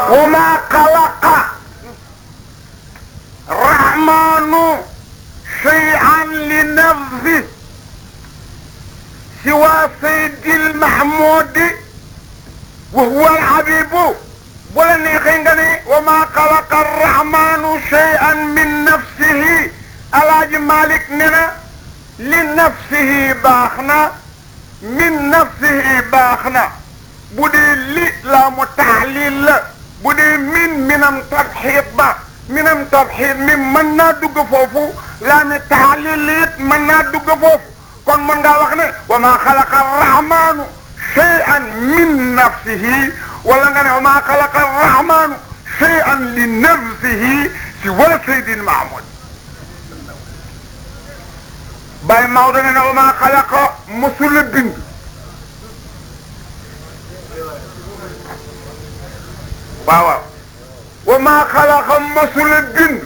وما خلق الرحمن شيئا لنفسه سوى سيد المحمود وهو الحبيب ولن خنغني وما خلق الرحمن شيئا من نفسه الاج مالك ننا لنفسه باخنا من نفسه باخنا بودي لي لا متحليل بودي منم تضحيط با منم تضحيط من نا دوغ فوفو لا متحليل من نا دوغ فوفو كون من nga wax ne وما خلق الرحمن شيئا من نفسه ولا nga ne وما خلق الرحمن شيئا لنفسه سوى سيد المعمود باي ماودنا وما خلق مسل بند واو وما خلق مسل بند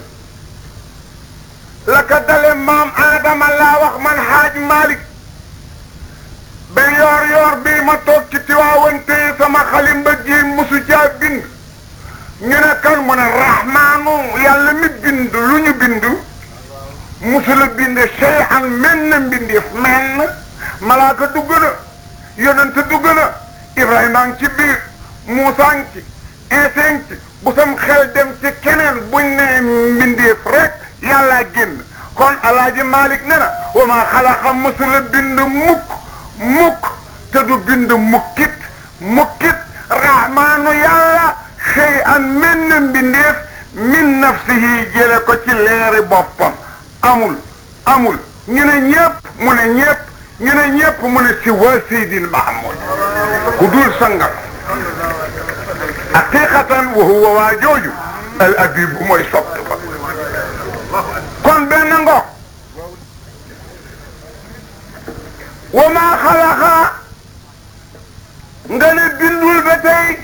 لك دل مام ادم الله wax man حاج مالك ba yor bi ma toog ci tiwaawante sama xalim ba ji musu caa bind ñu ne kan mu ne rahmaanu yàlla mi bind lu ñu bind musu la bind shay'an mel na mbindeef mel na malaaka dugg na yonent dugg na Ibrahima ngi ci biir Muusa ngi ci Iisa ngi ci bu sam xel dem ci keneen buñ ne mbindeef rek yàlla génn kon alaaji Malik ne na wa ma xalaqa musu la bind mukk te du bind mukkit rahmaanu yàlla shay'an min mbindeef min nafsihi jële ko ci leeri boppam amul ñu ne ñépp mu ne ñépp ñu ne ñépp mu ne si waa Seydil Mahmoud ku dul sangal haqiqatan wa huwa waa jooju al abib mooy sopp fa kon benn ngoog wa ma xalaqa nga ne bindul ba tey